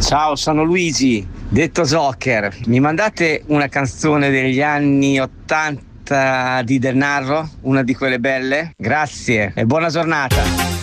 Ciao, sono Luigi, detto Zocker. Mi mandate una canzone degli anni 80 di Del Narro? Una di quelle belle? Grazie e buona giornata.